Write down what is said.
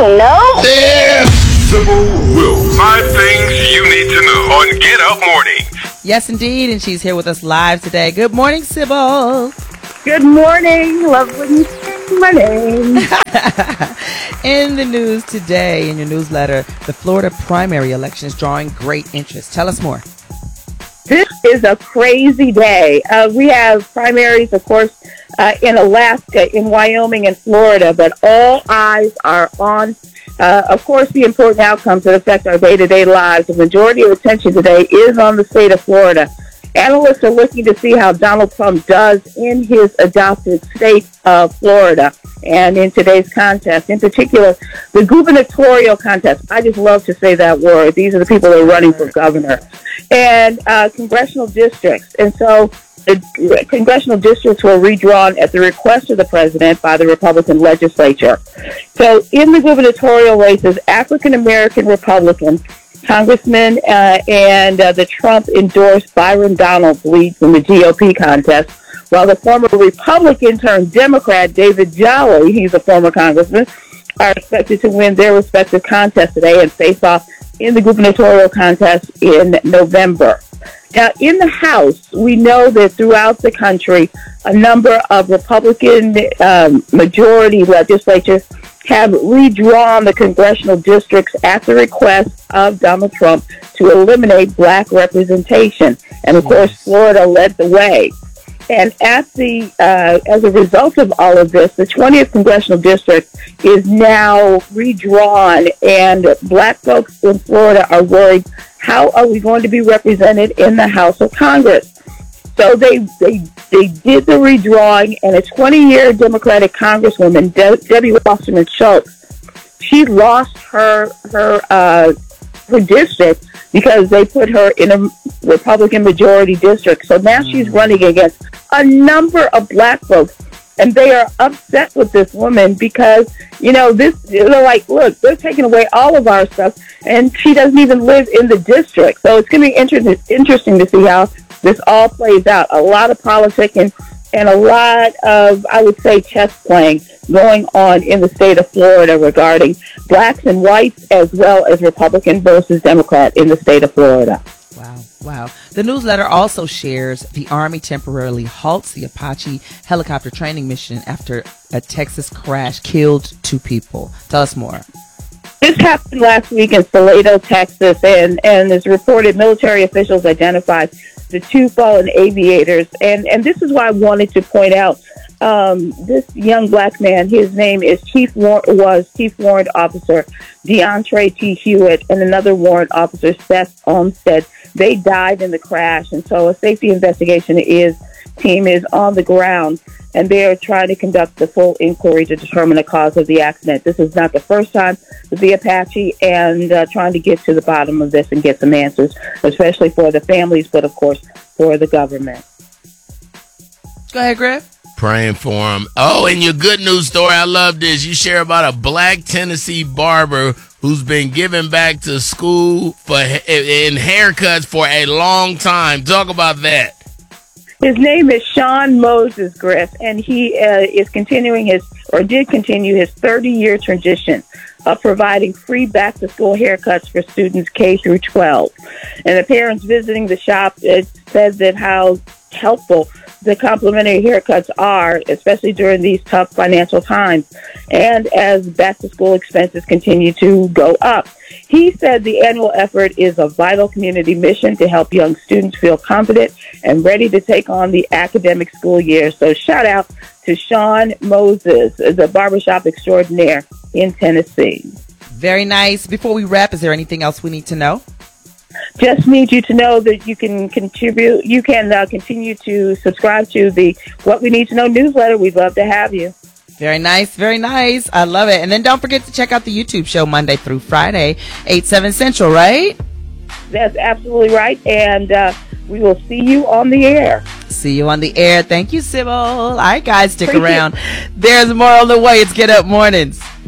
don't know. There. Sybil Wills. 5 things you need to know on Get Up Morning. Yes, indeed, and she's here with us live today. Good morning, Sybil. Good morning. Love when you say my name. In the news today, in your newsletter, the Florida primary election is drawing great interest. Tell us more. This is a crazy day. We have primaries, of course, in Alaska, in Wyoming, and Florida, but all eyes are on, of course, the important outcomes that affect our day-to-day lives. The majority of attention today is on the state of Florida. Analysts are looking to see how Donald Trump does in his adopted state of Florida and in today's contest. In particular, the gubernatorial contest. I just love to say that word. These are the people that are running for governor. And congressional districts. And so the congressional districts were redrawn at the request of the president by the Republican legislature. So in the gubernatorial races, African-American Republicans, Congressman and the Trump-endorsed Byron Donalds lead from the GOP contest, while the former Republican turned Democrat David Jolly, he's a former congressman, are expected to win their respective contests today and face off in the gubernatorial contest in November. Now, in the House, we know that throughout the country, a number of Republican majority legislatures have redrawn the congressional districts at the request of Donald Trump to eliminate black representation. And of course, Florida led the way. And as a result of all of this, the 20th congressional district is now redrawn, and black folks in Florida are worried, how are we going to be represented in the House of Congress? So they did the redrawing, and a 20-year Democratic Congresswoman, Debbie Wasserman Schultz, she lost her district because they put her in a Republican majority district. So now she's running against a number of black folks, and they are upset with this woman because, they're like, look, they're taking away all of our stuff, and she doesn't even live in the district. So it's going to be interesting to see how this all plays out. A lot of politicking and a lot of, I would say, chess playing going on in the state of Florida regarding blacks and whites as well as Republican versus Democrat in the state of Florida. Wow. The newsletter also shares the Army temporarily halts the Apache helicopter training mission after a Texas crash killed 2 people. Tell us more. This happened last week in Salado, Texas, and as reported, military officials identified the 2 fallen aviators. And this is why I wanted to point out this young black man. His name is Chief Warrant Officer DeAndre T. Hewitt and another warrant officer, Seth Olmstead. They died in the crash, and so a safety investigation team is on the ground, and they are trying to conduct the full inquiry to determine the cause of the accident. This is not the first time with the Apache, and trying to get to the bottom of this and get some answers, especially for the families, but of course for the government. Go ahead, Griff. Praying for him. Oh, and your good news story, I love this. You share about a black Tennessee barber who's been giving back to school in haircuts for a long time. Talk about that. His name is Sean Moses, Griff, and he did continue his 30-year tradition of providing free back-to-school haircuts for students K through 12. And the parents visiting the shop said that how helpful the complimentary haircuts are, especially during these tough financial times and as back-to-school expenses continue to go up. He said the annual effort is a vital community mission to help young students feel confident and ready to take on the academic school year. So shout out to Sean Moses, the barbershop extraordinaire in Tennessee. Very nice. Before we wrap, is there anything else we need to know? Just need you to know that you can contribute. You can continue to subscribe to the What We Need to Know newsletter. We'd love to have you. Very nice. Very nice. I love it. And then don't forget to check out the YouTube show Monday through Friday, 8/7 Central, right? That's absolutely right. And we will see you on the air. See you on the air. Thank you, Sybil. All right, guys, stick around. There's more on the way. It's Get Up Mornings.